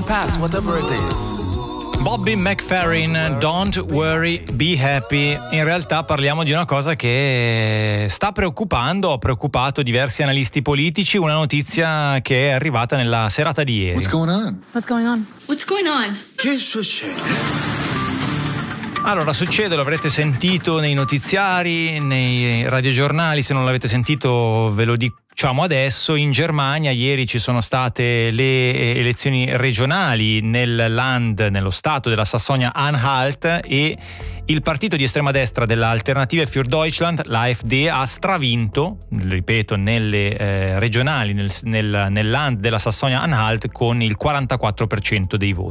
past, whatever it is. Bobby McFerrin, Don't Worry, Be Happy. In realtà parliamo di una cosa che sta preoccupando, ha preoccupato diversi analisti politici, una notizia che è arrivata nella serata di ieri. What's going on? What's going on? What's going on? Che succede? Allora, succede, lo avrete sentito nei notiziari, nei radiogiornali, se non l'avete sentito ve lo diciamo adesso. In Germania ieri ci sono state le elezioni regionali nel Land, nello stato della Sassonia-Anhalt, e il partito di estrema destra dell'Alternative für Deutschland, l'AfD, ha stravinto, ripeto, nelle regionali nel Land della Sassonia-Anhalt con il 44% dei voti.